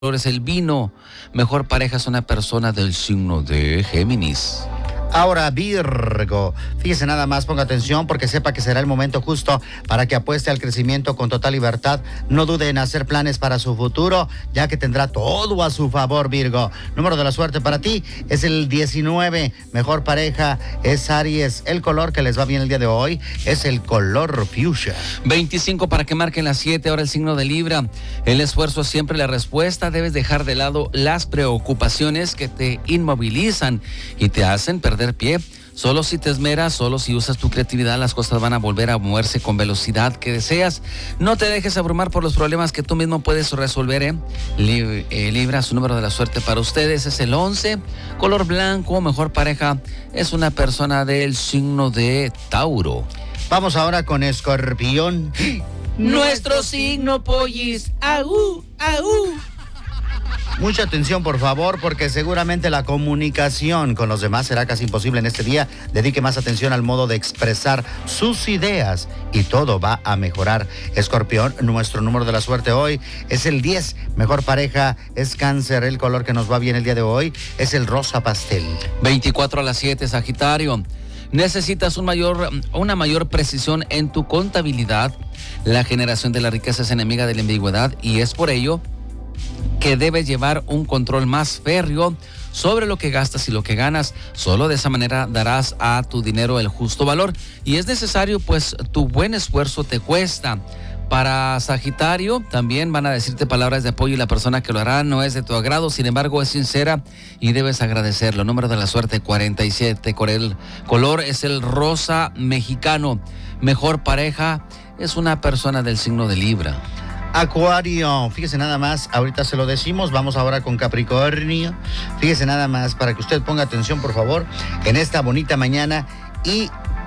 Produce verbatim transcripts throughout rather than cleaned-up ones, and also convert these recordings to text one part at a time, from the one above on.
es el vino. Mejor pareja es una persona del signo de Géminis. Ahora Virgo, fíjese nada más, ponga atención porque sepa que será el momento justo para que apueste al crecimiento con total libertad. No dude en hacer planes para su futuro, ya que tendrá todo a su favor, Virgo. Número de la suerte para ti es el diecinueve. Mejor pareja es Aries. El color que les va bien el día de hoy es el color fuchsia. veinticinco para que marquen las siete. Ahora el signo de Libra. El esfuerzo es siempre la respuesta. Debes dejar de lado las preocupaciones que te inmovilizan y te hacen perder pie. Solo si te esmeras, solo si usas tu creatividad, las cosas van a volver a moverse con velocidad que deseas. No te dejes abrumar por los problemas que tú mismo puedes resolver, ¿eh? Lib- eh, Libra, su número de la suerte para ustedes es el once. Color blanco, mejor pareja es una persona del signo de Tauro. Vamos ahora con Escorpión. Nuestro signo, pollis. ¡Aú, aú! Mucha atención, por favor, porque seguramente la comunicación con los demás será casi imposible en este día. Dedique más atención al modo de expresar sus ideas y todo va a mejorar. Escorpión, nuestro número de la suerte hoy es el diez. Mejor pareja es Cáncer. El color que nos va bien el día de hoy es el rosa pastel. veinticuatro a las siete, Sagitario. Necesitas un mayor, una mayor precisión en tu contabilidad. La generación de la riqueza es enemiga de la ambigüedad y es por ello que debes llevar un control más férreo sobre lo que gastas y lo que ganas. Solo de esa manera darás a tu dinero el justo valor y es necesario, pues tu buen esfuerzo te cuesta. Para Sagitario también van a decirte palabras de apoyo y la persona que lo hará no es de tu agrado, sin embargo es sincera y debes agradecerlo. Número de la suerte cuarenta y siete, el color es el rosa mexicano. Mejor pareja es una persona del signo de Libra. Acuario, fíjese nada más, ahorita se lo decimos, vamos ahora con Capricornio. Fíjese nada más para que usted ponga atención, por favor, en esta bonita mañana y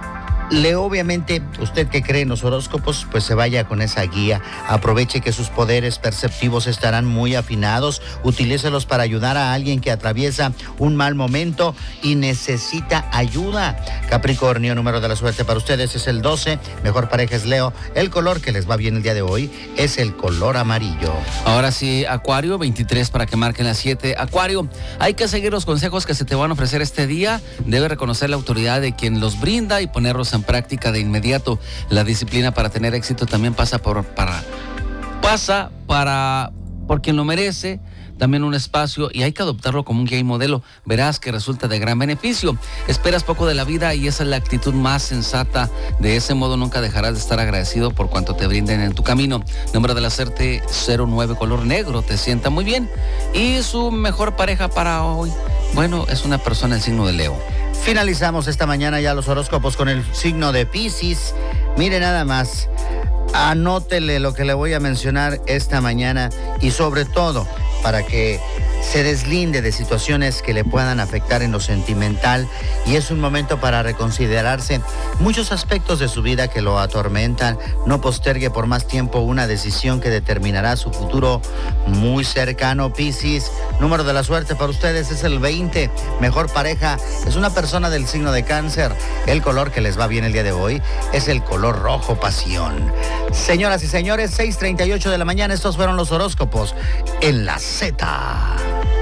le obviamente, usted que cree en los horóscopos, pues se vaya con esa guía. Aproveche que sus poderes perceptivos estarán muy afinados. Utilícelos para ayudar a alguien que atraviesa un mal momento y necesita ayuda. Capricornio, número de la suerte para ustedes es el doce. Mejor pareja es Leo. El color que les va bien el día de hoy es el color amarillo. Ahora sí, Acuario, veintitrés para que marquen las siete. Acuario, hay que seguir los consejos que se te van a ofrecer este día. Debe reconocer la autoridad de quien los brinda y ponerlos en práctica de inmediato. La disciplina para tener éxito también pasa por para pasa para por quien lo merece. También un espacio y hay que adoptarlo como un guía y modelo. Verás que resulta de gran beneficio. Esperas poco de la vida y esa es la actitud más sensata. De ese modo nunca dejarás de estar agradecido por cuanto te brinden en tu camino. Número de la suerte cero nueve, color negro, te sienta muy bien. Y su mejor pareja para hoy, bueno, es una persona del signo de Leo. Finalizamos esta mañana ya los horóscopos con el signo de Piscis. Mire nada más, anótele lo que le voy a mencionar esta mañana y sobre todo para que se deslinde de situaciones que le puedan afectar en lo sentimental y es un momento para reconsiderarse muchos aspectos de su vida que lo atormentan. No postergue por más tiempo una decisión que determinará su futuro muy cercano. Piscis, número de la suerte para ustedes es el veinte. Mejor pareja es una persona del signo de Cáncer. El color que les va bien el día de hoy es el color rojo pasión. Señoras y señores, seis treinta y ocho de la mañana, estos fueron los horóscopos en la Z.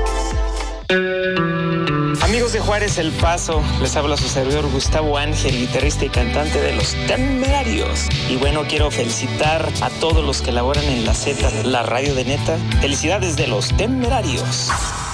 Amigos de Juárez El Paso, les habla su servidor Gustavo Ángel, guitarrista y cantante de Los Temerarios. Y bueno, quiero felicitar a todos los que laboran en la Z, la radio de neta. Felicidades de Los Temerarios.